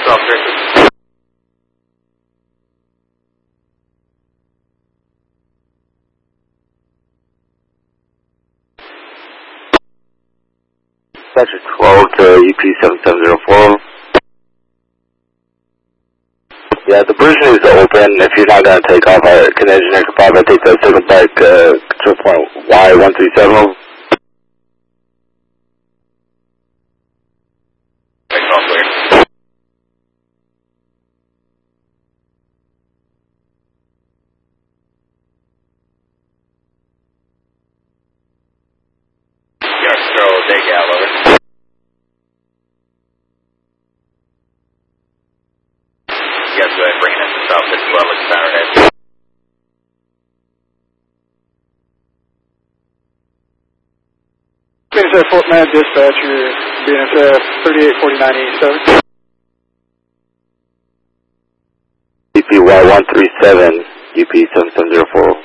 officer. Dispatcher 12 to UP7704. Yeah, the Persian is open. If you're not going to take off, can engineer confirm I take that signal back control point Y137? Take off clear. Yes, Charles, take out, over. Yes, go ahead, bringing in the south as well as Saturday. BNSF Fort Mad dispatcher, BNSF 384987. UPY137, UP7704.